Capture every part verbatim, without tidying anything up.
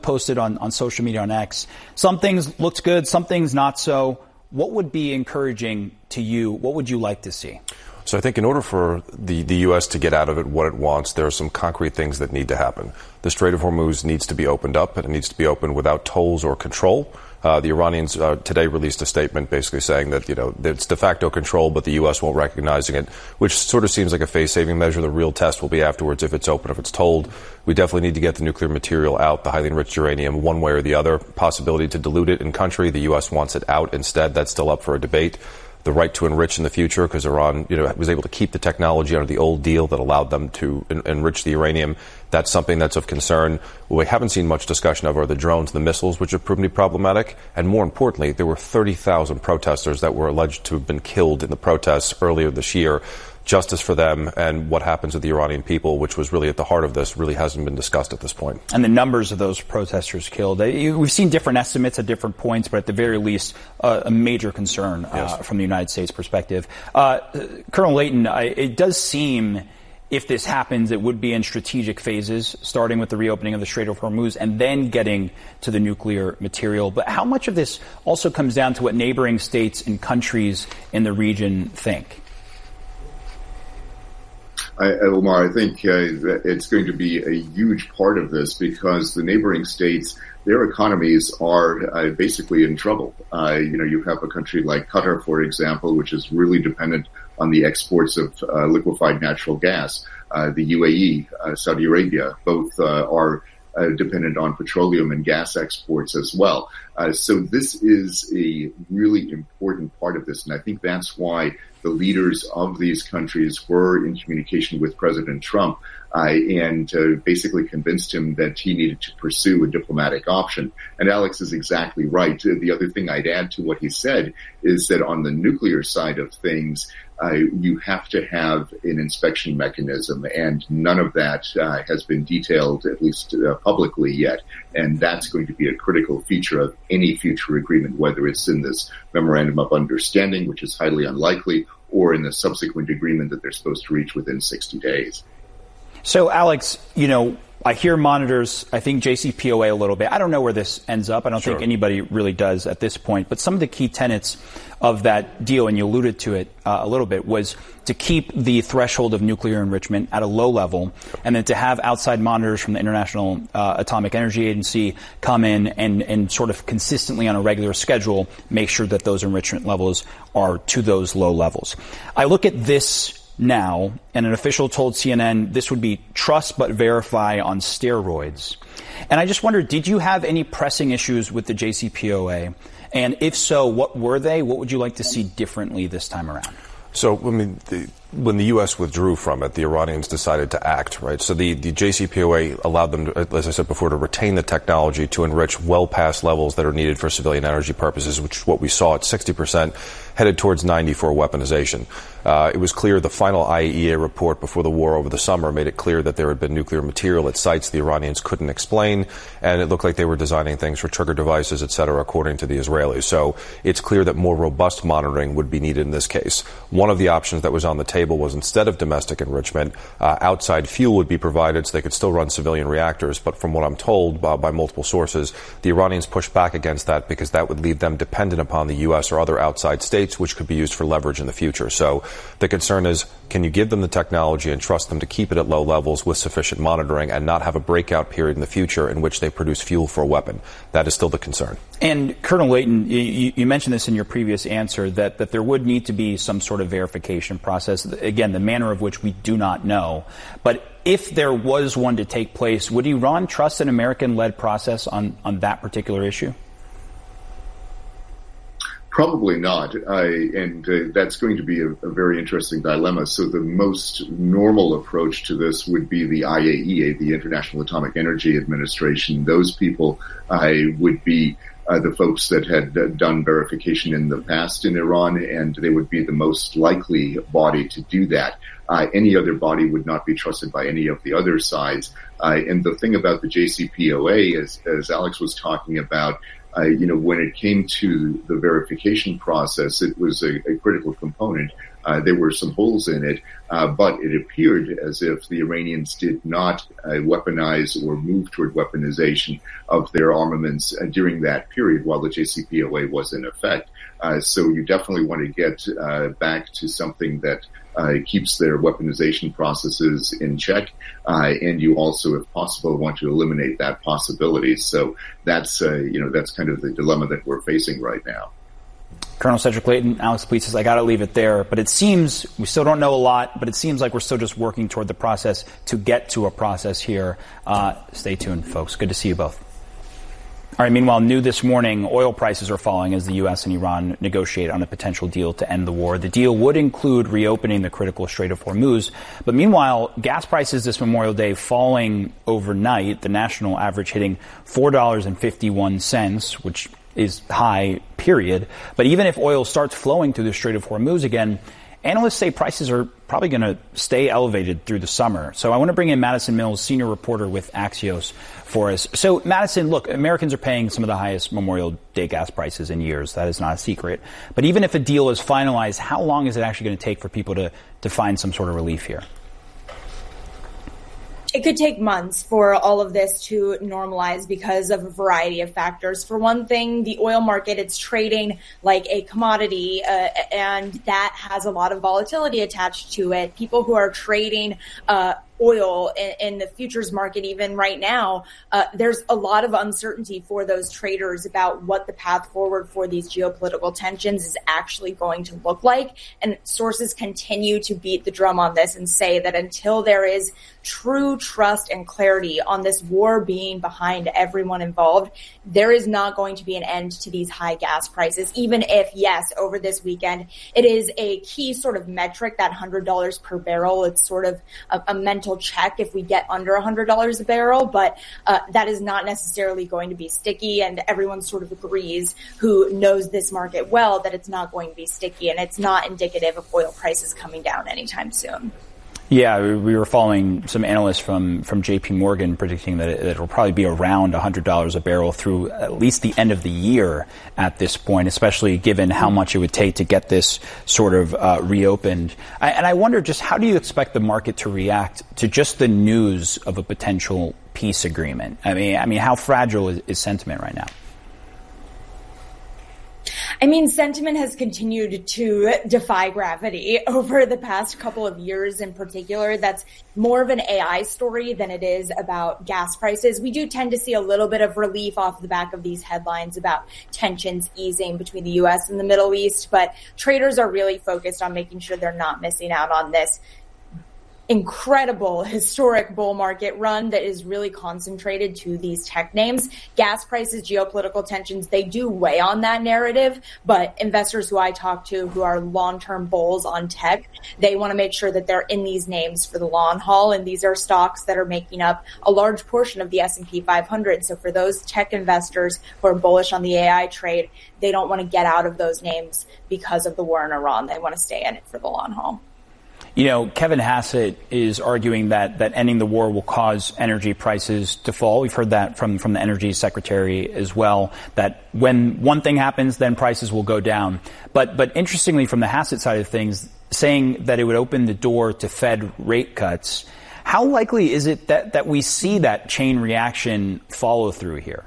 posted on, on social media on X. Some things looked good, some things not so. What would be encouraging to you? What would you like to see? So I think in order for the, the U S to get out of it what it wants, there are some concrete things that need to happen. The Strait of Hormuz needs to be opened up, and it needs to be opened without tolls or control. Uh, the Iranians uh, today released a statement basically saying that, you know, it's de facto control, but the U S won't recognizing it, which sort of seems like a face-saving measure. The real test will be afterwards if it's open, if it's told. We definitely need to get the nuclear material out, the highly enriched uranium, one way or the other. Possibility to dilute it in country. The U S wants it out instead. That's still up for a debate. The right to enrich in the future, because Iran, you know, was able to keep the technology under the old deal that allowed them to en- enrich the uranium. That's something that's of concern. What we haven't seen much discussion of are the drones and the missiles, which have proven to be problematic. And more importantly, there were thirty thousand protesters that were alleged to have been killed in the protests earlier this year. Justice for them and what happens with the Iranian people, which was really at the heart of this, really hasn't been discussed at this point. And the numbers of those protesters killed, we've seen different estimates at different points, but at the very least, uh, a major concern uh, yes. from the United States perspective. Uh, Colonel Leighton, I, it does seem, if this happens, it would be in strategic phases, starting with the reopening of the Strait of Hormuz and then getting to the nuclear material. But how much of this also comes down to what neighboring states and countries in the region think? I, Omar, I think uh, it's going to be a huge part of this because the neighboring states, their economies are uh, basically in trouble. Uh, you know, you have a country like Qatar, for example, which is really dependent on the exports of uh, liquefied natural gas. Uh, the U A E, uh, Saudi Arabia, both uh, are uh, dependent on petroleum and gas exports as well. Uh, so this is a really important part of this, and I think that's why the leaders of these countries were in communication with President Trump uh, and uh, basically convinced him that he needed to pursue a diplomatic option. And Alex is exactly right. The other thing I'd add to what he said is that on the nuclear side of things, uh, you have to have an inspection mechanism, and none of that uh, has been detailed, at least uh, publicly yet. And that's going to be a critical feature of any future agreement, whether it's in this memorandum of understanding, which is highly unlikely, or in the subsequent agreement that they're supposed to reach within sixty days. So, Alex, you know, I hear monitors, I think J C P O A a little bit. I don't know where this ends up. I don't sure. think anybody really does at this point. But some of the key tenets of that deal, and you alluded to it uh, a little bit, was to keep the threshold of nuclear enrichment at a low level, and then to have outside monitors from the International uh, Atomic Energy Agency come in and, and sort of consistently on a regular schedule make sure that those enrichment levels are to those low levels. I look at this now, and an official told C N N this would be trust but verify on steroids. And I just wondered, did you have any pressing issues with the J C P O A? And if so, what were they? What would you like to see differently this time around? So, I mean, the, when the U S withdrew from it, the Iranians decided to act, right? So the, the J C P O A allowed them, to, as I said before, to retain the technology to enrich well past levels that are needed for civilian energy purposes, which is what we saw at sixty percent, headed towards ninety for weaponization. Uh, it was clear the final I A E A report before the war over the summer made it clear that there had been nuclear material at sites the Iranians couldn't explain, and it looked like they were designing things for trigger devices, et cetera, according to the Israelis. So it's clear that more robust monitoring would be needed in this case. One of the options that was on the table was, instead of domestic enrichment, uh, outside fuel would be provided so they could still run civilian reactors. But from what I'm told uh, by multiple sources, the Iranians pushed back against that because that would leave them dependent upon the U S or other outside states, which could be used for leverage in the future. So the concern is, can you give them the technology and trust them to keep it at low levels with sufficient monitoring and not have a breakout period in the future in which they produce fuel for a weapon? That is still the concern. And Colonel Leighton, you, you mentioned this in your previous answer, that, that there would need to be some sort of verification process. Again, the manner of which we do not know. But if there was one to take place, would Iran trust an American-led process on, on that particular issue? Probably not, uh, and uh, that's going to be a, a very interesting dilemma. So the most normal approach to this would be the I A E A, the International Atomic Energy Administration. Those people uh, would be uh, the folks that had uh, done verification in the past in Iran, and they would be the most likely body to do that. Uh, any other body would not be trusted by any of the other sides. Uh, and the thing about the J C P O A, as, as Alex was talking about, uh, you know, when it came to the verification process, it was a, a critical component. Uh, there were some holes in it, uh, but it appeared as if the Iranians did not uh, weaponize or move toward weaponization of their armaments uh, during that period while the J C P O A was in effect. Uh, so you definitely want to get uh, back to something that uh, keeps their weaponization processes in check, uh, and you also, if possible, want to eliminate that possibility. So that's uh, you know that's kind of the dilemma that we're facing right now. Colonel Cedric Leighton, Alex Police says, I got to leave it there. But it seems, we still don't know a lot, but it seems like we're still just working toward the process to get to a process here. Uh, stay tuned, folks. Good to see you both. All right, meanwhile, new this morning, oil prices are falling as the U S and Iran negotiate on a potential deal to end the war. The deal would include reopening the critical Strait of Hormuz. But meanwhile, gas prices this Memorial Day falling overnight, the national average hitting four dollars and fifty-one cents, which is high, period. But even if oil starts flowing through the Strait of Hormuz again, analysts say prices are probably going to stay elevated through the summer. So I want to bring in Madison Mills, senior reporter with Axios, for us. So, Madison, look, Americans are paying some of the highest Memorial Day gas prices in years. That is not a secret. But even if a deal is finalized, how long is it actually going to take for people to, to find some sort of relief here? It could take months for all of this to normalize because of a variety of factors. For one thing, the oil market, it's trading like a commodity, uh, and that has a lot of volatility attached to it. People who are trading uh oil in, in the futures market, even right now, uh, there's a lot of uncertainty for those traders about what the path forward for these geopolitical tensions is actually going to look like. And sources continue to beat the drum on this and say that until there is true trust and clarity on this war being behind everyone involved, there is not going to be an end to these high gas prices, even if, yes, over this weekend, it is a key sort of metric, that one hundred dollars per barrel. It's sort of a, a mental check if we get under one hundred dollars a barrel, but uh, that is not necessarily going to be sticky, and everyone sort of agrees who knows this market well that it's not going to be sticky, and it's not indicative of oil prices coming down anytime soon. Yeah, we were following some analysts from, from J P Morgan predicting that it will probably be around one hundred dollars a barrel through at least the end of the year at this point, especially given how much it would take to get this sort of uh, reopened. I, and I wonder just how do you expect the market to react to just the news of a potential peace agreement? I mean, I mean, how fragile is, is sentiment right now? I mean, sentiment has continued to defy gravity over the past couple of years in particular. That's more of an A I story than it is about gas prices. We do tend to see a little bit of relief off the back of these headlines about tensions easing between the U S and the Middle East, but traders are really focused on making sure they're not missing out on this incredible historic bull market run that is really concentrated to these tech names. Gas prices, geopolitical tensions, they do weigh on that narrative, but investors who I talk to who are long-term bulls on tech, they want to make sure that they're in these names for the long haul, and these are stocks that are making up a large portion of the S and P five hundred. So for those tech investors who are bullish on the A I trade, they don't want to get out of those names because of the war in Iran. They want to stay in it for the long haul. You know, Kevin Hassett is arguing that, that ending the war will cause energy prices to fall. We've heard that from, from the energy secretary as well, that when one thing happens, then prices will go down. But, but interestingly, from the Hassett side of things, saying that it would open the door to Fed rate cuts, how likely is it that, that we see that chain reaction follow through here?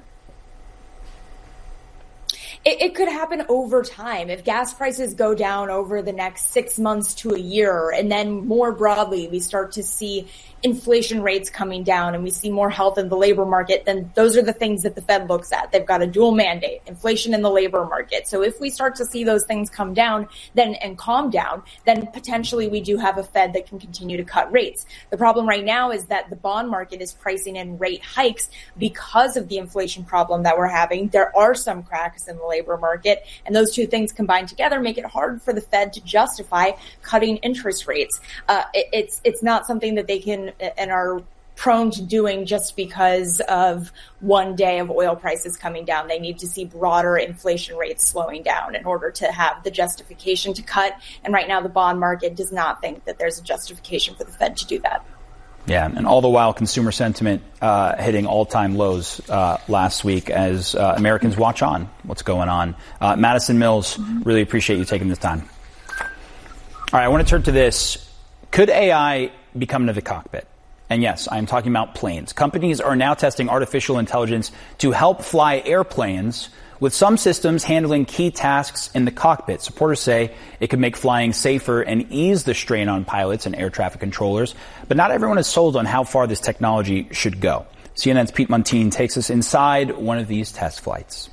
It, it could happen over time. If gas prices go down over the next six months to a year, and then more broadly, we start to see inflation rates coming down and we see more health in the labor market, then those are the things that the Fed looks at. They've got a dual mandate, inflation in the labor market. So if we start to see those things come down then and calm down, then potentially we do have a Fed that can continue to cut rates. The problem right now is that the bond market is pricing in rate hikes because of the inflation problem that we're having. There are some cracks in the labor market, and those two things combined together make it hard for the Fed to justify cutting interest rates. Uh, it, it's it's not something that they can and are prone to doing just because of one day of oil prices coming down. They need to see broader inflation rates slowing down in order to have the justification to cut. And right now, the bond market does not think that there's a justification for the Fed to do that. Yeah, and all the while consumer sentiment uh, hitting all-time lows uh, last week as uh, Americans watch on what's going on. Uh, Madison Mills, really appreciate you taking this time. All right, I want to turn to this. Could A I be coming to the cockpit? And yes, I'm talking about planes. Companies are now testing artificial intelligence to help fly airplanes, with some systems handling key tasks in the cockpit. Supporters say it could make flying safer and ease the strain on pilots and air traffic controllers. But not everyone is sold on how far this technology should go. C N N's Pete Muntean takes us inside one of these test flights.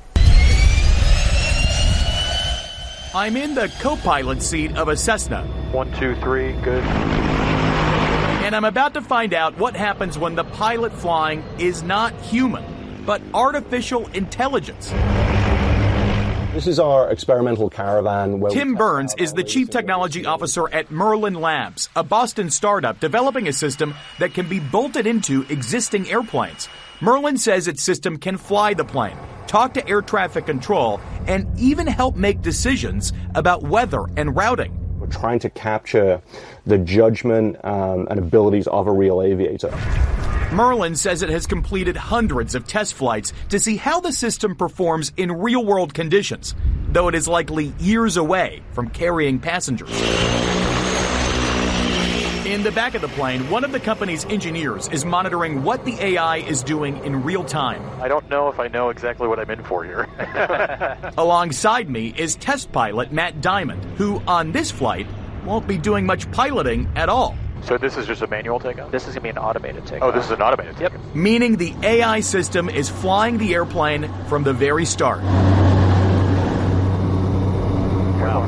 I'm in the co-pilot seat of a Cessna. One, two, three, good. And I'm about to find out what happens when the pilot flying is not human, but artificial intelligence. This is our experimental caravan. Where Tim Burns is the chief technology officer at Merlin Labs, a Boston startup developing a system that can be bolted into existing airplanes. Merlin says its system can fly the plane, talk to air traffic control, and even help make decisions about weather and routing. We're trying to capture the judgment um, and abilities of a real aviator. Merlin says it has completed hundreds of test flights to see how the system performs in real-world conditions, though it is likely years away from carrying passengers. In the back of the plane, one of the company's engineers is monitoring what the A I is doing in real time. I don't know if I know exactly what I'm in for here. Alongside me is test pilot Matt Diamond, who on this flight won't be doing much piloting at all. So this is just a manual takeoff? This is going to be an automated takeoff. Oh, this is an automated takeoff. Yep. Meaning the A I system is flying the airplane from the very start. Wow.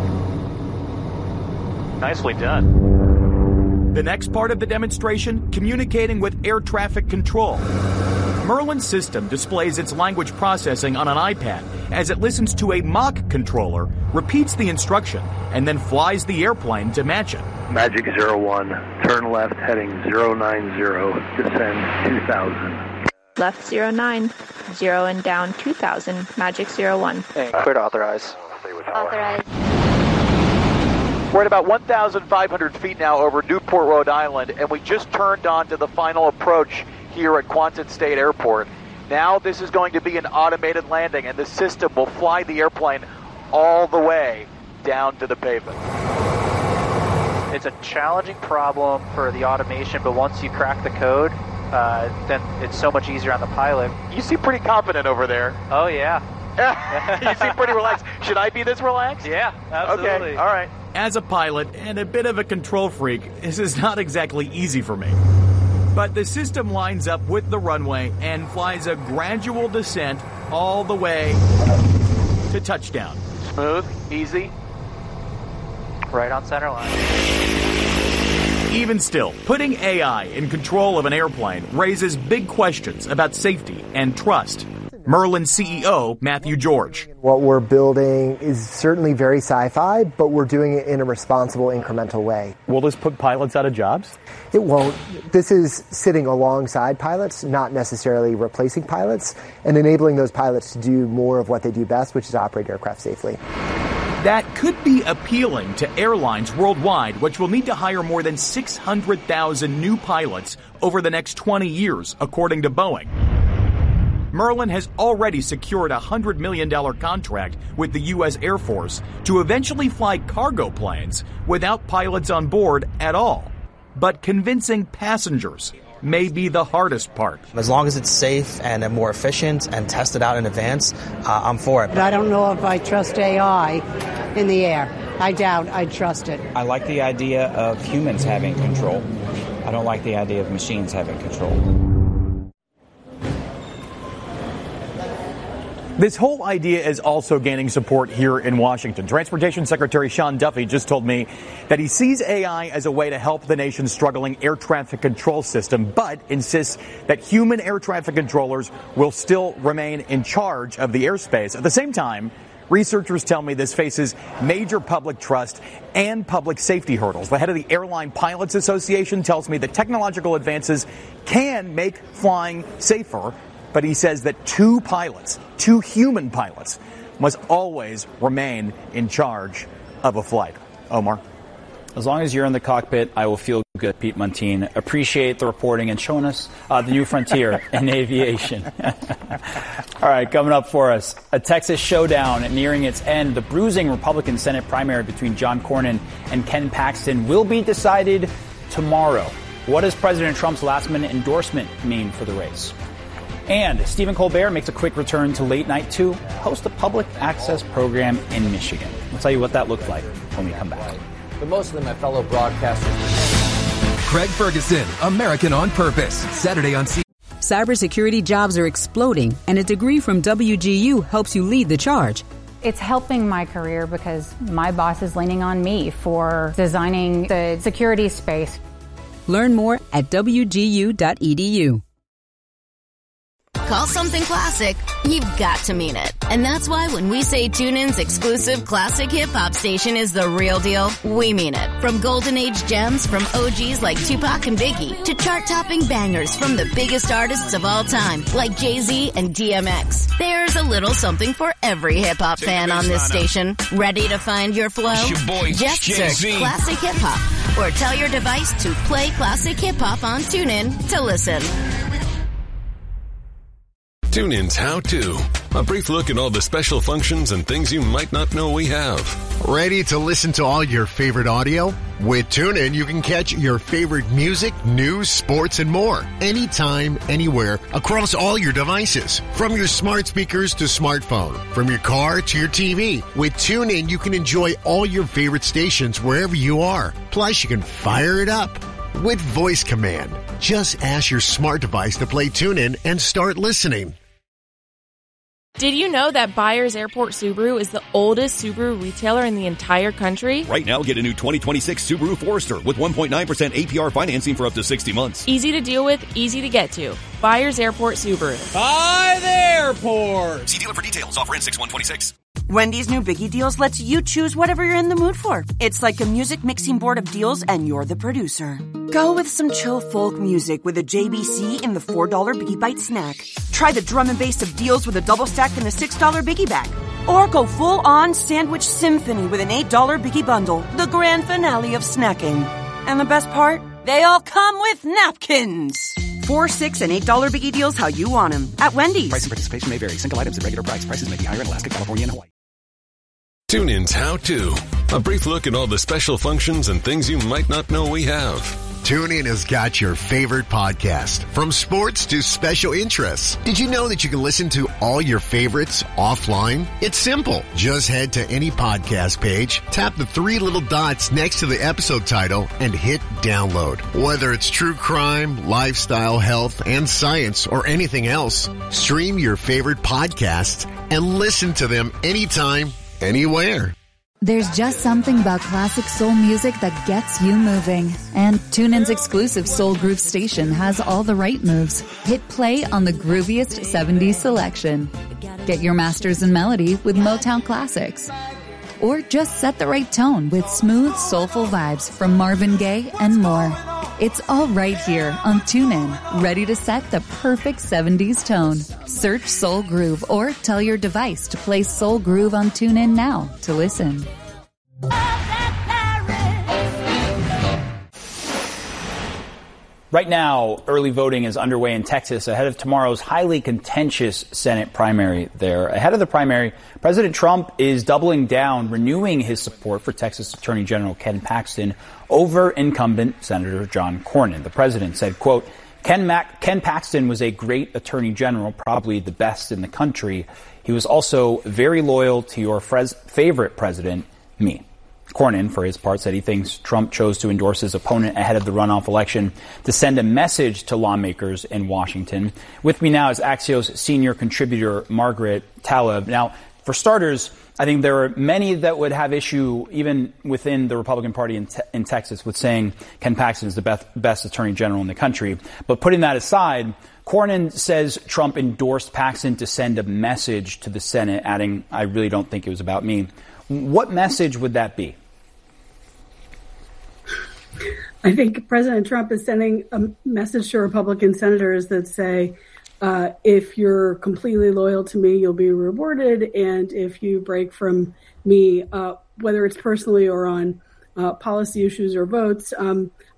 Nicely done. The next part of the demonstration, communicating with air traffic control. Merlin's system displays its language processing on an iPad as it listens to a mock controller, repeats the instruction, and then flies the airplane to match it. Magic zero one, turn left heading zero nine zero, descend two thousand. Left zero nine, zero and down two thousand, Magic zero one. And clear to authorize. Authorize. We're at about one thousand five hundred feet now over Newport, Rhode Island, and we just turned on to the final approach here at Quonset State Airport. Now this is going to be an automated landing, and the system will fly the airplane all the way down to the pavement. It's a challenging problem for the automation, but once you crack the code, uh, then it's so much easier on the pilot. You seem pretty confident over there. Oh, yeah. You seem pretty relaxed. Should I be this relaxed? Yeah, absolutely. Okay, all right. As a pilot and a bit of a control freak, this is not exactly easy for me. But the system lines up with the runway and flies a gradual descent all the way to touchdown. Smooth, easy. Right on center line. Even still, putting A I in control of an airplane raises big questions about safety and trust. Merlin C E O Matthew George. What we're building is certainly very sci-fi, but we're doing it in a responsible, incremental way. Will this put pilots out of jobs? It won't. This is sitting alongside pilots, not necessarily replacing pilots, and enabling those pilots to do more of what they do best, which is operate aircraft safely. That could be appealing to airlines worldwide, which will need to hire more than six hundred thousand new pilots over the next twenty years, according to Boeing. Merlin has already secured a one hundred million dollars contract with the U S Air Force to eventually fly cargo planes without pilots on board at all. But convincing passengers may be the hardest part. As long as it's safe and more efficient and tested out in advance, uh, I'm for it. But I don't know if I trust A I in the air. I doubt I'd trust it. I like the idea of humans having control. I don't like the idea of machines having control. This whole idea is also gaining support here in Washington. Transportation Secretary Sean Duffy just told me that he sees A I as a way to help the nation's struggling air traffic control system, but insists that human air traffic controllers will still remain in charge of the airspace. At the same time, researchers tell me this faces major public trust and public safety hurdles. The head of the Airline Pilots Association tells me that technological advances can make flying safer, but he says that two pilots, two human pilots, must always remain in charge of a flight. Omar? As long as you're in the cockpit, I will feel Good, Pete Muntean. Appreciate the reporting and showing us uh, the new frontier in aviation. All right, coming up for us, a Texas showdown nearing its end. The bruising Republican Senate primary between John Cornyn and Ken Paxton will be decided tomorrow. What does President Trump's last-minute endorsement mean for the race? And Stephen Colbert makes a quick return to late night to host a public access program in Michigan. We'll tell you what that looked like when we come back. But most of them, my fellow broadcasters. Craig Ferguson, American on Purpose, Saturday on C. Cybersecurity jobs are exploding, and a degree from W G U helps you lead the charge. It's helping my career because my boss is leaning on me for designing the security space. Learn more at W G U dot E D U. Call something classic, you've got to mean it. And that's why when we say TuneIn's exclusive classic hip-hop station is the real deal, we mean it. From golden age gems from O Gs like Tupac and Biggie to chart-topping bangers from the biggest artists of all time like Jay-Z and D M X. There's a little something for every hip-hop fan on this station. Ready to find your flow? Your boy, Just Jay-Z. search Classic Hip-Hop or tell your device to play Classic Hip-Hop on TuneIn to listen. TuneIn's How To. A brief look at all the special functions and things you might not know we have. Ready to listen to all your favorite audio? With TuneIn, you can catch your favorite music, news, sports, and more. Anytime, anywhere, across all your devices. From your smart speakers to smartphone. From your car to your T V. With TuneIn, you can enjoy all your favorite stations wherever you are. Plus, you can fire it up with voice command. Just ask your smart device to play TuneIn and start listening. Did you know that Byers Airport Subaru is the oldest Subaru retailer in the entire country? Right now, get a new twenty twenty-six Subaru Forester with one point nine percent A P R financing for up to sixty months. Easy to deal with, easy to get to. Byers Airport Subaru. By the airport. See dealer for details. Offer ends six one twenty-six. Wendy's new Biggie Deals lets you choose whatever you're in the mood for. It's like a music mixing board of deals, and you're the producer. Go with some chill folk music with a J B C in the four dollar Biggie Bite snack. Try the drum and bass of deals with a double stack in the six dollar Biggie Bag. Or go full-on sandwich symphony with an eight dollar Biggie Bundle, the grand finale of snacking. And the best part? They all come with napkins. Four, six, and eight dollar Biggie Deals how you want them. At Wendy's. Price and participation may vary. Single items at regular price. Prices may be higher in Alaska, California, and Hawaii. TuneIn's How To. A brief look at all the special functions and things you might not know we have. TuneIn has got your favorite podcast, from sports to special interests. Did you know that you can listen to all your favorites offline? It's simple. Just head to any podcast page, tap the three little dots next to the episode title, and hit download. Whether it's true crime, lifestyle, health, and science, or anything else, stream your favorite podcasts and listen to them anytime, anywhere. There's just something about classic soul music that gets you moving. And TuneIn's exclusive Soul Groove station has all the right moves. Hit play on the grooviest seventies selection. Get your masters in melody with Motown classics. Or just set the right tone with smooth, soulful vibes from Marvin Gaye and more. It's all right here on TuneIn, ready to set the perfect seventies tone. Search Soul Groove or tell your device to play Soul Groove on TuneIn now to listen. Right now, early voting is underway in Texas ahead of tomorrow's highly contentious Senate primary there. Ahead of the primary, President Trump is doubling down, renewing his support for Texas Attorney General Ken Paxton over incumbent Senator John Cornyn. The president said, quote, Ken, Mac- Ken Paxton was a great attorney general, probably the best in the country. He was also very loyal to your fres- favorite president, me. Cornyn, for his part, said he thinks Trump chose to endorse his opponent ahead of the runoff election to send a message to lawmakers in Washington. With me now is Axios senior contributor Margaret Tlaib. Now, for starters, I think there are many that would have issue, even within the Republican Party in, te- in Texas, with saying Ken Paxton is the best, best attorney general in the country. But putting that aside, Cornyn says Trump endorsed Paxton to send a message to the Senate, adding, I really don't think it was about me. What message would that be? I think President Trump is sending a message to Republican senators that say, uh, if you're completely loyal to me, you'll be rewarded. And if you break from me, uh, whether it's personally or on uh, policy issues or votes, um,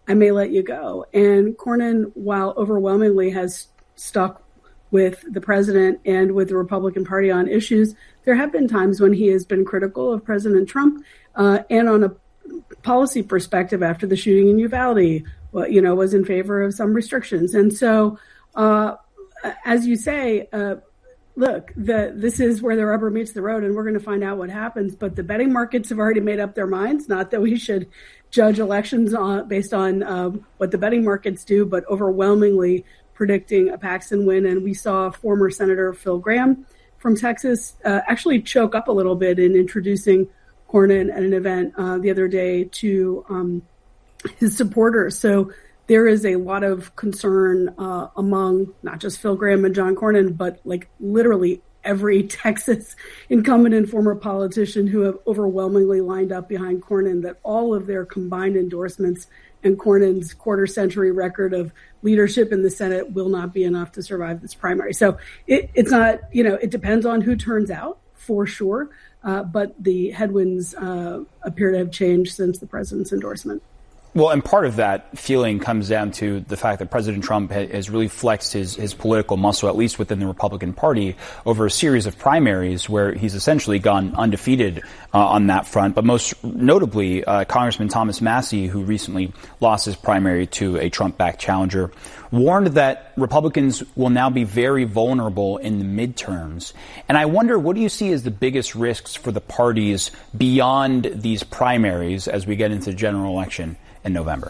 I may let you go. And Cornyn, while overwhelmingly has stuck with the president and with the Republican Party on issues, there have been times when he has been critical of President Trump, uh, and on a policy perspective after the shooting in Uvalde, well, you know, was in favor of some restrictions. And so, uh, as you say, uh, look, the, this is where the rubber meets the road, and we're going to find out what happens. But the betting markets have already made up their minds. Not that we should judge elections on, based on um, what the betting markets do, but overwhelmingly predicting a Paxton win. And we saw former Senator Phil Gramm from Texas uh, actually choke up a little bit in introducing Cornyn at an event uh, the other day to um, his supporters. So there is a lot of concern uh, among not just Phil Gramm and John Cornyn, but like literally every Texas incumbent and former politician who have overwhelmingly lined up behind Cornyn, that all of their combined endorsements and Cornyn's quarter century record of leadership in the Senate will not be enough to survive this primary. So it, it's not, you know, it depends on who turns out for sure. Uh, but the headwinds uh, appear to have changed since the president's endorsement. Well, and part of that feeling comes down to the fact that President Trump has really flexed his, his political muscle, at least within the Republican Party, over a series of primaries where he's essentially gone undefeated uh, on that front. But most notably, uh, Congressman Thomas Massie, who recently lost his primary to a Trump-backed challenger, warned that Republicans will now be very vulnerable in the midterms. And I wonder, what do you see as the biggest risks for the parties beyond these primaries as we get into the general election in November?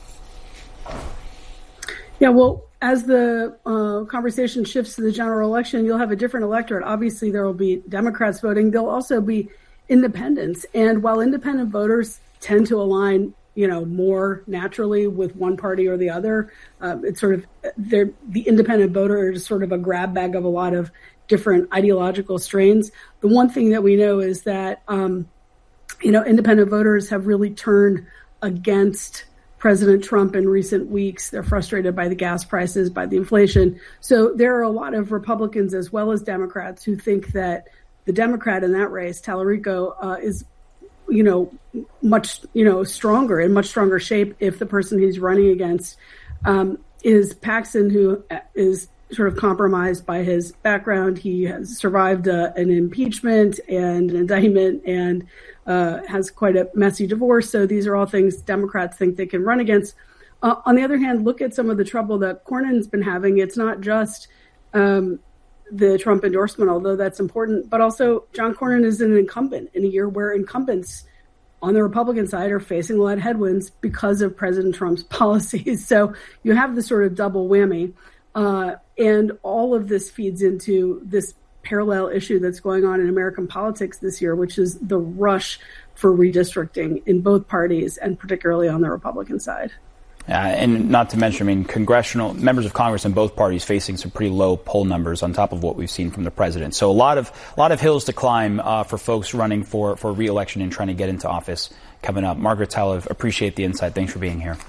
Yeah, well, as the uh, conversation shifts to the general election, you'll have a different electorate. Obviously, there will be Democrats voting. There'll also be independents. And while independent voters tend to align, you know, more naturally with one party or the other, uh, it's sort of the independent voter is sort of a grab bag of a lot of different ideological strains. The one thing that we know is that, um, you know, independent voters have really turned against President Trump in recent weeks. They're frustrated by the gas prices, by the inflation. So there are a lot of Republicans as well as Democrats who think that the Democrat in that race, Tallarico, uh, is, you know, much, you know, stronger, in much stronger shape if the person he's running against um, is Paxton, who is sort of compromised by his background. He has survived uh, an impeachment and an indictment and uh, has quite a messy divorce. So these are all things Democrats think they can run against. Uh, on the other hand, look at some of the trouble that Cornyn's been having. It's not just um, the Trump endorsement, although that's important, but also John Cornyn is an incumbent in a year where incumbents on the Republican side are facing a lot of headwinds because of President Trump's policies. So you have this sort of double whammy. Uh, and all of this feeds into this parallel issue that's going on in American politics this year, which is the rush for redistricting in both parties, and particularly on the Republican side. Uh, and not to mention, I mean, congressional members of Congress in both parties facing some pretty low poll numbers on top of what we've seen from the president. So a lot of a lot of hills to climb uh, for folks running for, for re-election and trying to get into office coming up. Margaret Talev, appreciate the insight. Thanks for being here.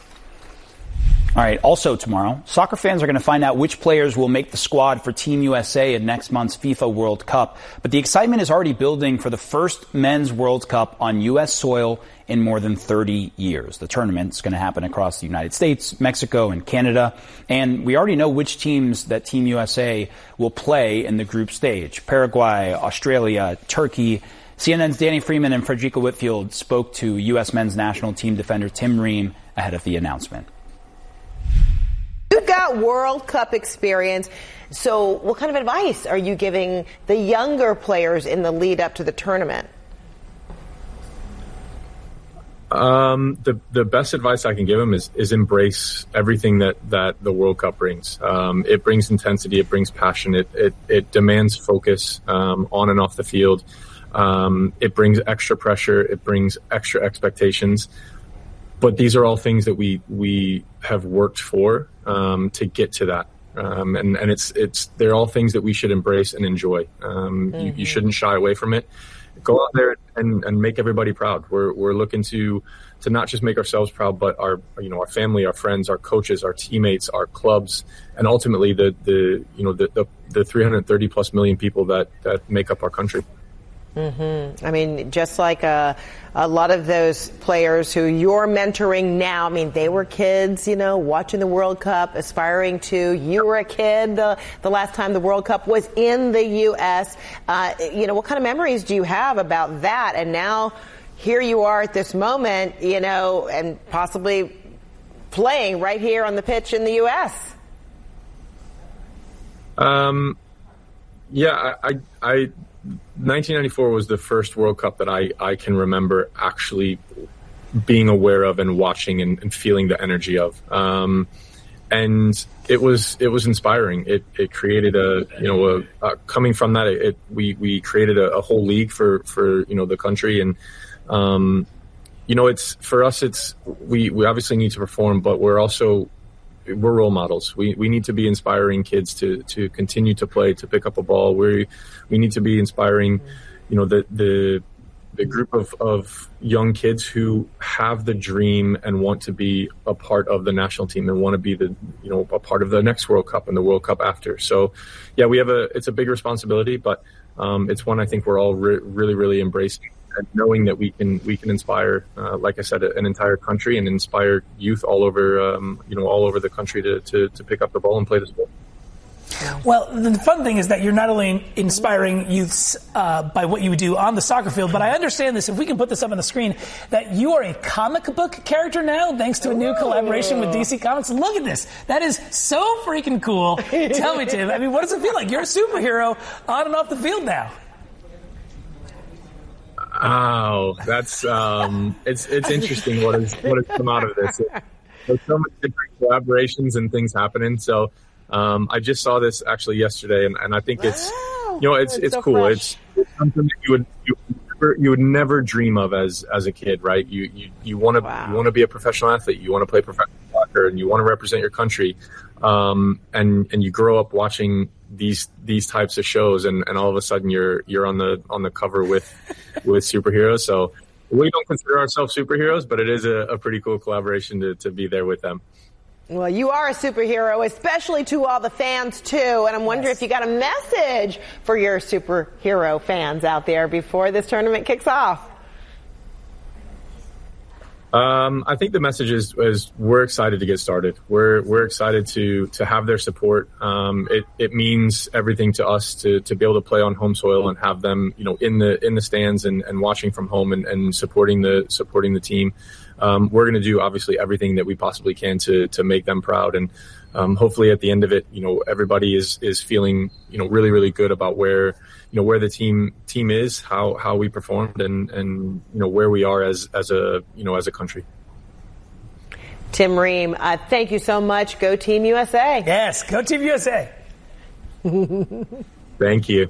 All right. Also tomorrow, soccer fans are going to find out which players will make the squad for Team U S A in next month's FIFA World Cup. But the excitement is already building for the first men's World Cup on U S soil in more than thirty years. The tournament's going to happen across the United States, Mexico, and Canada. And we already know which teams that Team U S A will play in the group stage: Paraguay, Australia, Turkey. C N N's Danny Freeman and Frederica Whitfield spoke to U S men's national team defender Tim Ream ahead of the announcement. You've got World Cup experience. So what kind of advice are you giving the younger players in the lead up to the tournament? Um, the the best advice I can give them is is embrace everything that, that the World Cup brings. Um, it brings intensity, it brings passion, it it, it demands focus um, on and off the field. Um, it brings extra pressure, it brings extra expectations. But these are all things that we we have worked for um, to get to that, um, and and it's it's they're all things that we should embrace and enjoy. Um, mm-hmm. you, you shouldn't shy away from it. Go out there and, and make everybody proud. We're we're looking to to not just make ourselves proud, but our you know our family, our friends, our coaches, our teammates, our clubs, and ultimately the the you know the the, the three hundred thirty plus million people that that make up our country. Mm-hmm. I mean, just like a, a lot of those players who you're mentoring now, I mean, they were kids, you know, watching the World Cup, aspiring to. You were a kid the, the last time the World Cup was in the U S Uh, you know, what kind of memories do you have about that? And now here you are at this moment, you know, and possibly playing right here on the pitch in the U S Um, yeah, I, I, I nineteen ninety-four was the first World Cup that I, I can remember actually being aware of and watching and, and feeling the energy of. Um, and it was it was inspiring. It it created a you know a, a coming from that it, it we we created a, a whole league for for you know the country, and um, you know it's for us it's we we obviously need to perform, but we're also we're role models. We we need to be inspiring kids to to continue to play, to pick up a ball. We we need to be inspiring, you know, the the the group of, of young kids who have the dream and want to be a part of the national team and want to be the you know a part of the next World Cup and the World Cup after. So, yeah, we have a it's a big responsibility, but um, it's one I think we're all re- really really embracing. And knowing that we can we can inspire, uh, like I said, an entire country and inspire youth all over, um, you know, all over the country to, to, to pick up the ball and play the sport. Well, the fun thing is that you're not only inspiring youths uh, by what you do on the soccer field, but I understand this, if we can put this up on the screen, that you are a comic book character now, thanks to a new collaboration with D C Comics. Look at this. That is so freaking cool. Tell me, Tim, I mean, what does it feel like? You're a superhero on and off the field now. Oh, that's um, it's it's interesting what has what has come out of this. It, there's so many different collaborations and things happening. So um, I just saw this actually yesterday, and, and I think it's wow. you know it's it's, it's so cool. fresh. It's, it's something that you would you would never, you would never dream of as as a kid, right? You you you want to wow. you want to be a professional athlete. You want to play professional soccer, and you want to represent your country. Um, and and you grow up watching these these types of shows, and, and all of a sudden you're you're on the on the cover with with superheroes. So we don't consider ourselves superheroes, but it is a, a pretty cool collaboration to, to be there with them. Well, you are a superhero, especially to all the fans too. And I'm wondering yes. if you got a message for your superhero fans out there before this tournament kicks off. Um, I think the message is, is we're excited to get started. We're we're excited to to have their support. Um, it it means everything to us to to be able to play on home soil and have them, you know, in the in the stands and, and watching from home and, and supporting the supporting the team. Um, we're going to do obviously everything that we possibly can to to make them proud, and um, hopefully at the end of it, you know, everybody is is feeling, you know, really really good about where. You know, where the team team is, how how we performed, and, and you know where we are as as a you know as a country. Tim Ream, uh, thank you so much. Go Team U S A. Yes, go Team U S A. Thank you.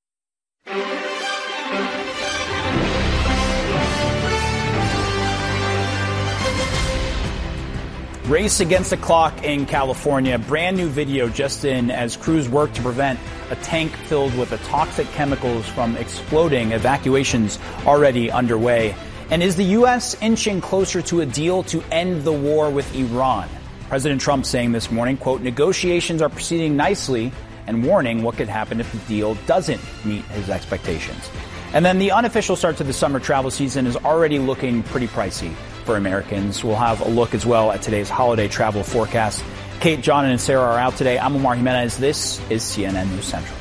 Race against the clock in California. Brand new video just in as crews work to prevent a tank filled with the toxic chemicals from exploding. Evacuations already underway. And is the U S inching closer to a deal to end the war with Iran? President Trump saying this morning, quote, negotiations are proceeding nicely, and warning what could happen if the deal doesn't meet his expectations. And then the unofficial start to the summer travel season is already looking pretty pricey for Americans. We'll have a look as well at today's holiday travel forecast. Kate, John, and Sarah are out today. I'm Omar Jimenez. This is C N N News Central.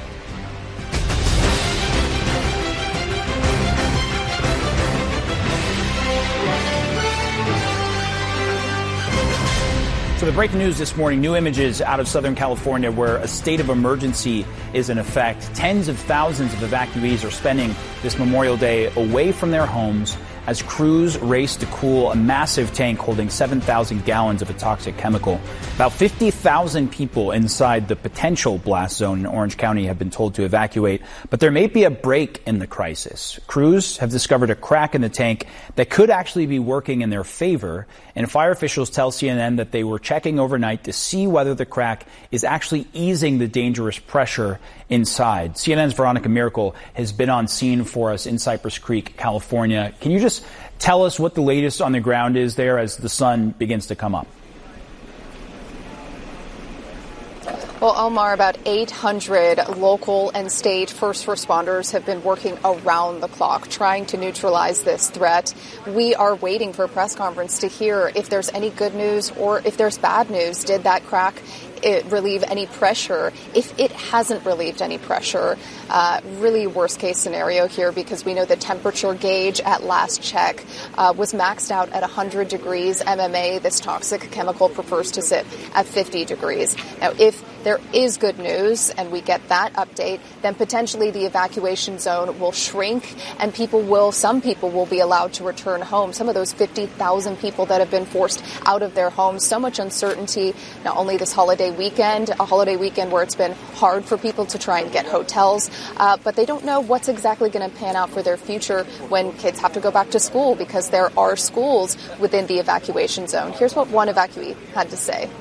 So the breaking news this morning, new images out of Southern California where a state of emergency is in effect. Tens of thousands of evacuees are spending this Memorial Day away from their homes as crews race to cool a massive tank holding seven thousand gallons of a toxic chemical. About fifty thousand people inside the potential blast zone in Orange County have been told to evacuate, but there may be a break in the crisis. Crews have discovered a crack in the tank that could actually be working in their favor, and fire officials tell C N N that they were checking overnight to see whether the crack is actually easing the dangerous pressure inside. C N N's Veronica Miracle has been on scene for us in Cypress Creek, California. Can you just tell us what the latest on the ground is there as the sun begins to come up? Well, Omar, about eight hundred local and state first responders have been working around the clock trying to neutralize this threat. We are waiting for a press conference to hear if there's any good news or if there's bad news. Did that crack it relieve any pressure? If it hasn't relieved any pressure, uh, really worst case scenario here, because we know the temperature gauge at last check uh, was maxed out at one hundred degrees M M A. This toxic chemical prefers to sit at fifty degrees. Now, if there is good news and we get that update, then potentially the evacuation zone will shrink and people will, some people will be allowed to return home. Some of those fifty thousand people that have been forced out of their homes. So much uncertainty, not only this holiday weekend, a holiday weekend where it's been hard for people to try and get hotels, uh, but they don't know what's exactly going to pan out for their future when kids have to go back to school, because there are schools within the evacuation zone. Here's what one evacuee had to say.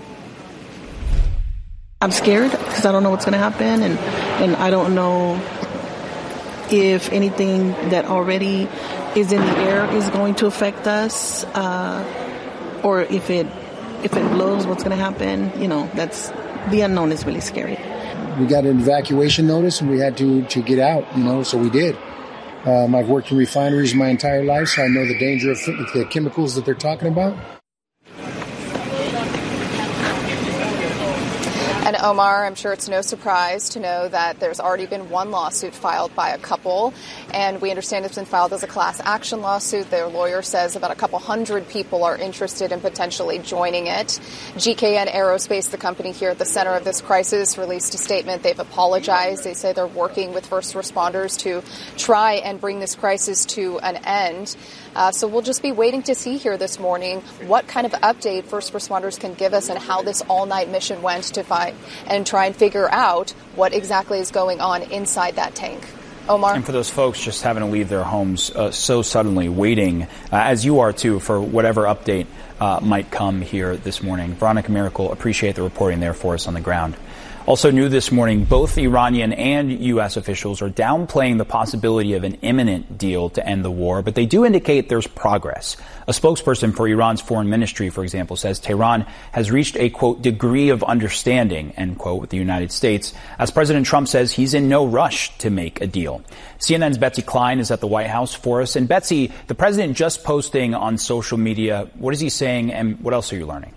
I'm scared because I don't know what's going to happen, and, and I don't know if anything that already is in the air is going to affect us, uh, or if it if it blows, what's going to happen. You know, that's the unknown is really scary. We got an evacuation notice and we had to, to get out, you know, so we did. Um, I've worked in refineries my entire life, so I know the danger of the chemicals that they're talking about. And Omar, I'm sure it's no surprise to know that there's already been one lawsuit filed by a couple, and we understand it's been filed as a class action lawsuit. Their lawyer says about a couple hundred people are interested in potentially joining it. G K N Aerospace, the company here at the center of this crisis, released a statement. They've apologized. They say they're working with first responders to try and bring this crisis to an end. Uh, so we'll just be waiting to see here this morning what kind of update first responders can give us and how this all-night mission went to find and try and figure out what exactly is going on inside that tank. Omar? And for those folks just having to leave their homes uh, so suddenly, waiting, uh, as you are too, for whatever update uh, might come here this morning. Veronica Miracle, appreciate the reporting there for us on the ground. Also new this morning, both Iranian and U S officials are downplaying the possibility of an imminent deal to end the war, but they do indicate there's progress. A spokesperson for Iran's foreign ministry, for example, says Tehran has reached a, quote, degree of understanding, end quote, with the United States, as President Trump says he's in no rush to make a deal. C N N's Betsy Klein is at the White House for us. And Betsy, the president just posting on social media, what is he saying and what else are you learning?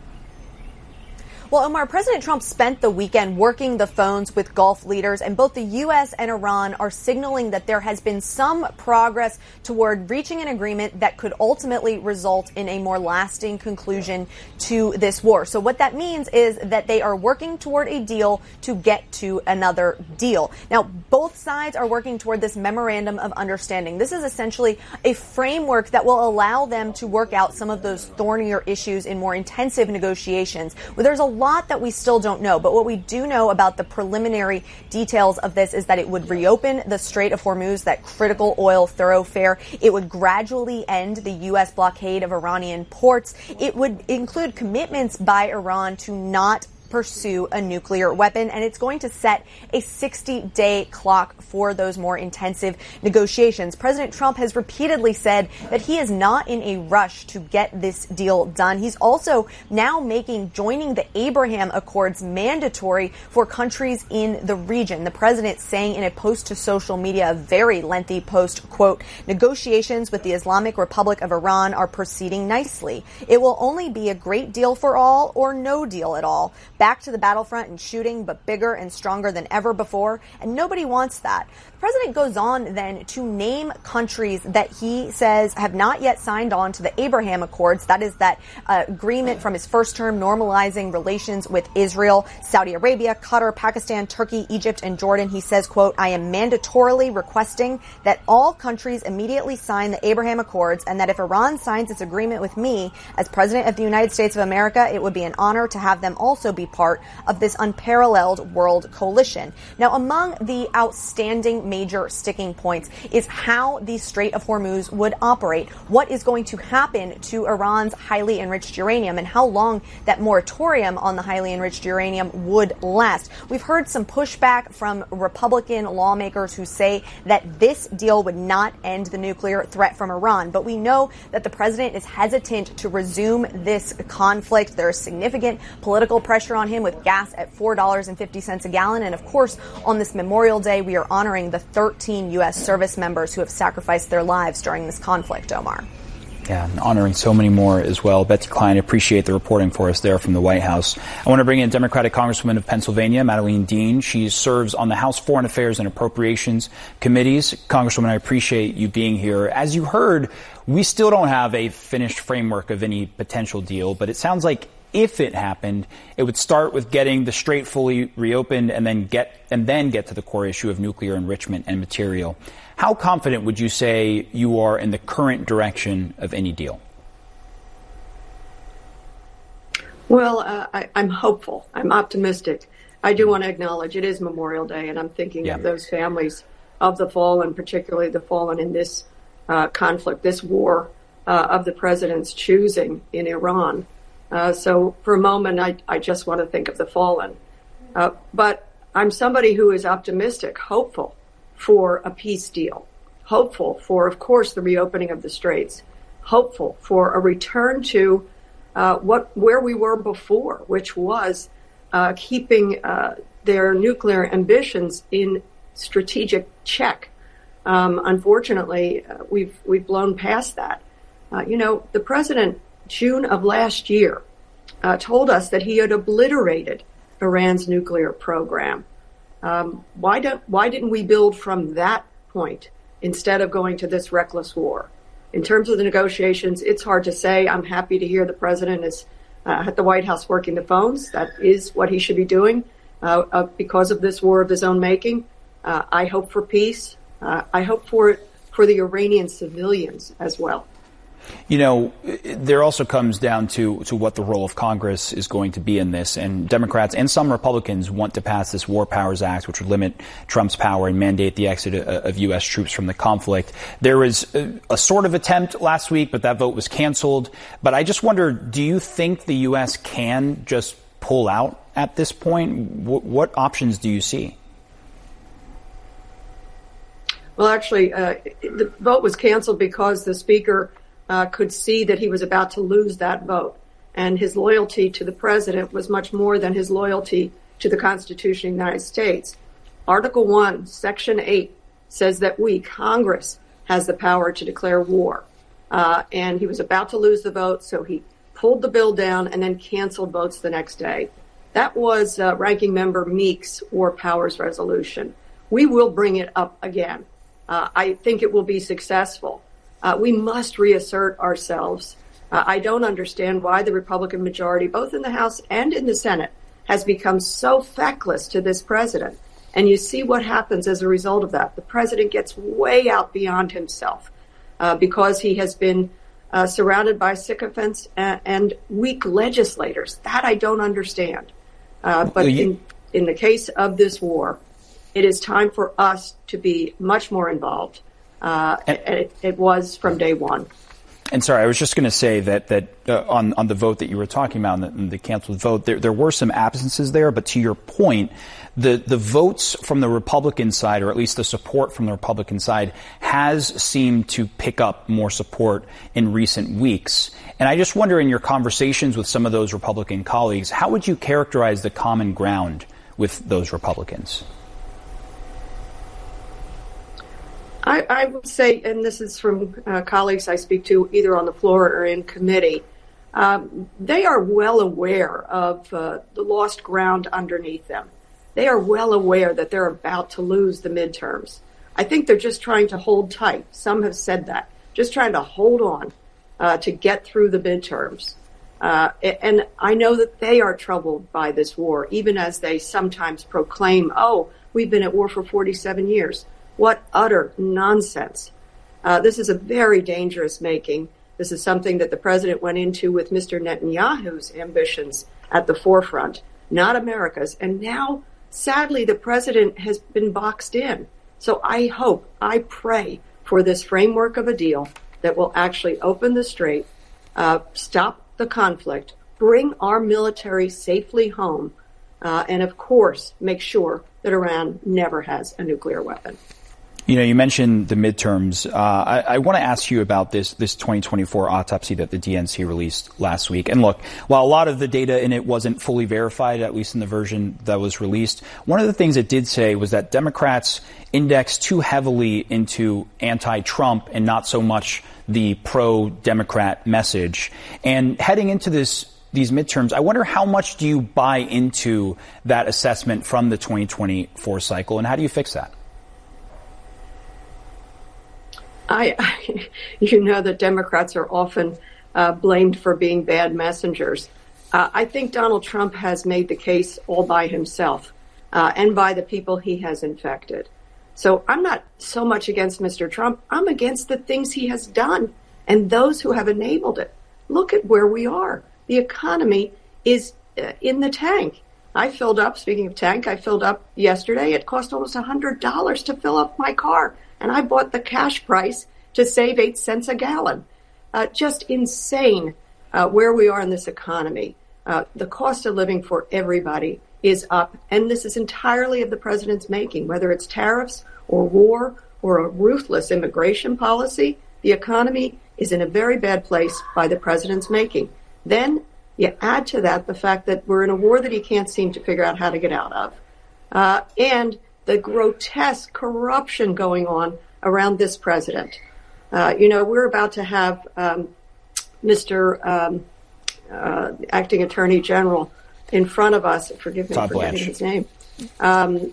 Well, Omar, President Trump spent the weekend working the phones with Gulf leaders, and both the U S and Iran are signaling that there has been some progress toward reaching an agreement that could ultimately result in a more lasting conclusion to this war. So what that means is that they are working toward a deal to get to another deal. Now, both sides are working toward this memorandum of understanding. This is essentially a framework that will allow them to work out some of those thornier issues in more intensive negotiations. Well, there's a lot that we still don't know, but what we do know about the preliminary details of this is that it would reopen the Strait of Hormuz, that critical oil thoroughfare. It would gradually end the U S blockade of Iranian ports. It would include commitments by Iran to not pursue a nuclear weapon, and it's going to set a sixty-day clock for those more intensive negotiations. President Trump has repeatedly said that he is not in a rush to get this deal done. He's also now making joining the Abraham Accords mandatory for countries in the region. The president saying in a post to social media, a very lengthy post, quote, negotiations with the Islamic Republic of Iran are proceeding nicely. It will only be a great deal for all or no deal at all. Back to the battlefront and shooting, but bigger and stronger than ever before, and nobody wants that. The president goes on then to name countries that he says have not yet signed on to the Abraham Accords. That is that uh, agreement from his first term normalizing relations with Israel, Saudi Arabia, Qatar, Pakistan, Turkey, Egypt, and Jordan. He says, quote, I am mandatorily requesting that all countries immediately sign the Abraham Accords, and that if Iran signs this agreement with me as president of the United States of America, it would be an honor to have them also be part of this unparalleled world coalition. Now, among the outstanding major sticking points is how the Strait of Hormuz would operate, what is going to happen to Iran's highly enriched uranium, and how long that moratorium on the highly enriched uranium would last. We've heard some pushback from Republican lawmakers who say that this deal would not end the nuclear threat from Iran, but we know that the president is hesitant to resume this conflict. There is significant political pressure on him with gas at four dollars and fifty cents a gallon. And of course, on this Memorial Day, we are honoring the thirteen U S service members who have sacrificed their lives during this conflict, Omar. Yeah, and honoring so many more as well. Betsy Klein, appreciate the reporting for us there from the White House. I want to bring in Democratic Congresswoman of Pennsylvania, Madeleine Dean. She serves on the House Foreign Affairs and Appropriations Committees. Congresswoman, I appreciate you being here. As you heard, we still don't have a finished framework of any potential deal, but it sounds like if it happened, it would start with getting the Strait fully reopened and then get and then get to the core issue of nuclear enrichment and material. How confident would you say you are in the current direction of any deal? Well, uh, I, I'm hopeful. I'm optimistic. I do want to acknowledge it is Memorial Day, and I'm thinking yeah. of those families of the fallen, particularly the fallen in this uh, conflict, this war uh, of the president's choosing in Iran. Uh, so for a moment, I, I just want to think of the fallen. Uh, but I'm somebody who is optimistic, hopeful for a peace deal, hopeful for, of course, the reopening of the straits, hopeful for a return to uh, what where we were before, which was uh, keeping uh, their nuclear ambitions in strategic check. Um, unfortunately, uh, we've we've blown past that. Uh, you know, the president, June of last year, uh, told us that he had obliterated Iran's nuclear program. Um, why don't why didn't we build from that point instead of going to this reckless war? In terms of the negotiations, it's hard to say. I'm happy to hear the president is uh, at the White House working the phones. That is what he should be doing uh, uh, because of this war of his own making. Uh, I hope for peace. Uh, I hope for it for the Iranian civilians as well. You know, there also comes down to, to what the role of Congress is going to be in this. And Democrats and some Republicans want to pass this War Powers Act, which would limit Trump's power and mandate the exit of U S troops from the conflict. There was a, a sort of attempt last week, but that vote was canceled. But I just wonder, do you think the U S can just pull out at this point? W- what options do you see? Well, actually, uh, the vote was canceled because the speaker Uh, could see that he was about to lose that vote. And his loyalty to the president was much more than his loyalty to the Constitution of the United States. Article one, Section eight says that we, Congress, has the power to declare war. Uh, and he was about to lose the vote, so he pulled the bill down and then canceled votes the next day. That was uh, Ranking Member Meek's War Powers resolution. We will bring it up again. Uh, I think it will be successful. Uh, we must reassert ourselves. Uh, I don't understand why the Republican majority, both in the House and in the Senate, has become so feckless to this president. And you see what happens as a result of that. The president gets way out beyond himself uh, because he has been uh, surrounded by sycophants and, and weak legislators. That I don't understand. Uh, but in, in the case of this war, it is time for us to be much more involved. Uh, it, it was from day one. And sorry, I was just going to say that that uh, on on the vote that you were talking about, in the, the canceled vote, there there were some absences there. But to your point, the the votes from the Republican side, or at least the support from the Republican side, has seemed to pick up more support in recent weeks. And I just wonder, in your conversations with some of those Republican colleagues, how would you characterize the common ground with those Republicans? I, I would say, and this is from uh, colleagues I speak to either on the floor or in committee, um, they are well aware of uh, the lost ground underneath them. They are well aware that they're about to lose the midterms. I think they're just trying to hold tight. Some have said that, just trying to hold on uh, to get through the midterms. Uh, and I know that they are troubled by this war, even as they sometimes proclaim, oh, we've been at war for forty-seven years. What utter nonsense. Uh, this is a very dangerous making. This is something that the president went into with Mister Netanyahu's ambitions at the forefront, not America's. And now, sadly, the president has been boxed in. So I hope, I pray for this framework of a deal that will actually open the strait, uh, stop the conflict, bring our military safely home, uh, and of course, make sure that Iran never has a nuclear weapon. You know, you mentioned the midterms. Uh, I, I want to ask you about this this twenty twenty-four autopsy that the D N C released last week. And look, while a lot of the data in it wasn't fully verified, at least in the version that was released, one of the things it did say was that Democrats indexed too heavily into anti-Trump and not so much the pro-Democrat message. And heading into this these midterms, I wonder how much do you buy into that assessment from the twenty twenty-four cycle, and how do you fix that? I, I, you know that Democrats are often uh, blamed for being bad messengers. Uh, I think Donald Trump has made the case all by himself uh, and by the people he has infected. So I'm not so much against Mister Trump. I'm against the things he has done and those who have enabled it. Look at where we are. The economy is uh, in the tank. I filled up, speaking of tank, I filled up yesterday. It cost almost one hundred dollars to fill up my car. And I bought the cash price to save eight cents a gallon. Uh, just insane uh, where we are in this economy. Uh, the cost of living for everybody is up. And this is entirely of the president's making, whether it's tariffs or war or a ruthless immigration policy. The economy is in a very bad place by the president's making. Then you add to that the fact that we're in a war that he can't seem to figure out how to get out of. Uh, and the grotesque corruption going on around this president. Uh, you know, we're about to have um, Mister Um, uh, Acting Attorney General in front of us. Forgive me Todd for Blanche. forgetting his name. Um,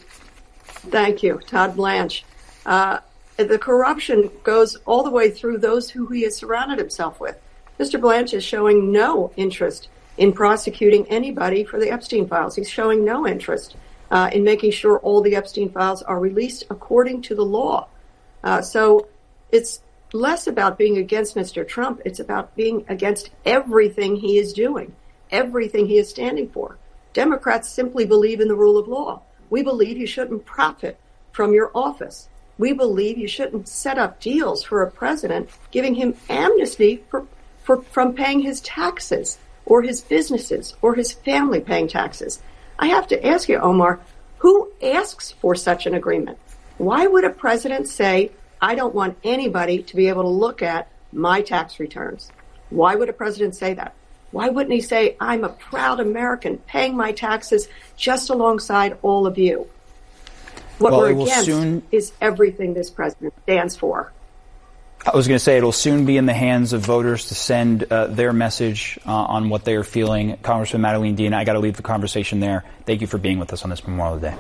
thank you, Todd Blanche. Uh, the corruption goes all the way through those who he has surrounded himself with. Mister Blanche is showing no interest in prosecuting anybody for the Epstein files. He's showing no interest Uh, in making sure all the Epstein files are released according to the law. Uh, so it's less about being against Mister Trump. It's about being against everything he is doing, everything he is standing for. Democrats simply believe in the rule of law. We believe you shouldn't profit from your office. We believe you shouldn't set up deals for a president, giving him amnesty for, for from paying his taxes or his businesses or his family paying taxes. I have to ask you, Omar, who asks for such an agreement? Why would a president say, I don't want anybody to be able to look at my tax returns? Why would a president say that? Why wouldn't he say, I'm a proud American paying my taxes just alongside all of you? What well, we're against soon... is everything this president stands for. I was going to say it'll soon be in the hands of voters to send uh, their message uh, on what they are feeling. Congressman Madeleine Dean, I got to leave the conversation there. Thank you for being with us on this Memorial Day.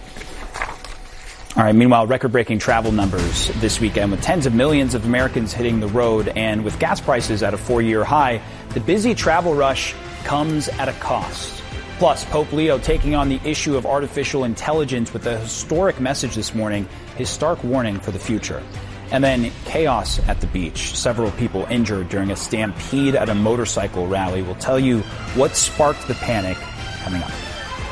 All right. Meanwhile, record-breaking travel numbers this weekend with tens of millions of Americans hitting the road, and with gas prices at a four-year high, the busy travel rush comes at a cost. Plus, Pope Leo taking on the issue of artificial intelligence with a historic message this morning, his stark warning for the future. And then chaos at the beach. Several people injured during a stampede at a motorcycle rally. We'll tell you what sparked the panic coming up.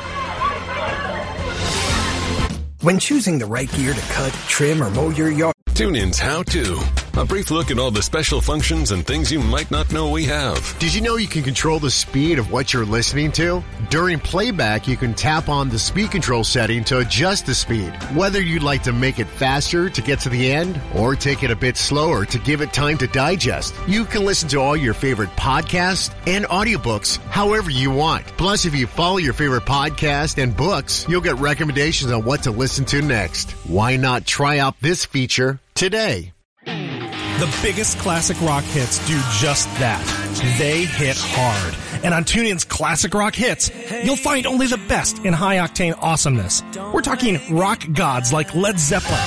When choosing the right gear to cut, trim, or mow your yard. TuneIn's How To. A brief look at all the special functions and things you might not know we have. Did you know you can control the speed of what you're listening to? During playback, you can tap on the speed control setting to adjust the speed. Whether you'd like to make it faster to get to the end or take it a bit slower to give it time to digest, you can listen to all your favorite podcasts and audiobooks however you want. Plus, if you follow your favorite podcast and books, you'll get recommendations on what to listen to next. Why not try out this feature today? The biggest classic rock hits do just that. They hit hard. And on TuneIn's Classic Rock Hits, you'll find only the best in high-octane awesomeness. We're talking rock gods like Led Zeppelin,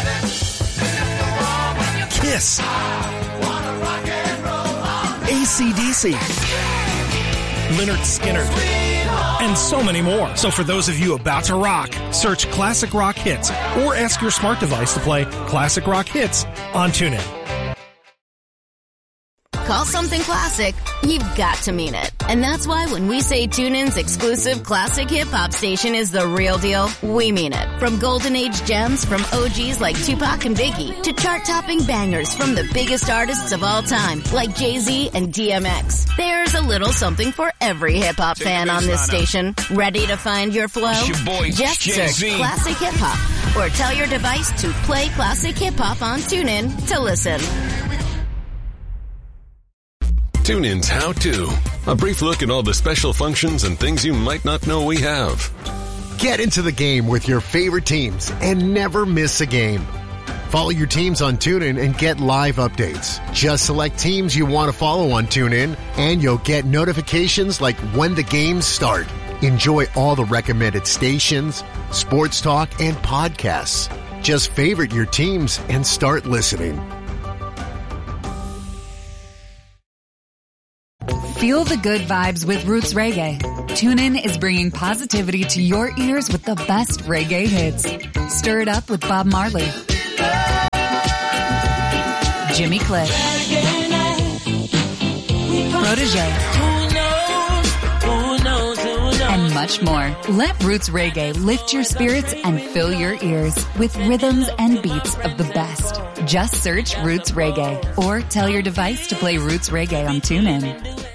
Kiss, A C D C, Lynyrd Skynyrd, and so many more. So for those of you about to rock, search Classic Rock Hits or ask your smart device to play Classic Rock Hits on TuneIn. Call something classic, you've got to mean it. And that's why when we say TuneIn's exclusive classic hip-hop station is the real deal, we mean it. From golden age gems from O Gs like Tupac and Biggie to chart-topping bangers from the biggest artists of all time like Jay-Z and D M X. There's a little something for every hip-hop fan on this station. Ready to find your flow? It's your boy, Just Jay-Z. search Classic Hip Hop Or tell your device to play classic hip-hop on TuneIn to listen. TuneIn's How To. A brief look at all the special functions and things you might not know we have. Get into the game with your favorite teams and never miss a game. Follow your teams on TuneIn and get live updates. Just select teams you want to follow on TuneIn, and you'll get notifications like when the games start. Enjoy all the recommended stations, sports talk, and podcasts. Just favorite your teams and start listening. Feel the good vibes with Roots Reggae. TuneIn is bringing positivity to your ears with the best reggae hits. Stir it up with Bob Marley, Jimmy Cliff, Protege, and much more. Let Roots Reggae lift your spirits and fill your ears with rhythms and beats of the best. Just search Roots Reggae or tell your device to play Roots Reggae on TuneIn.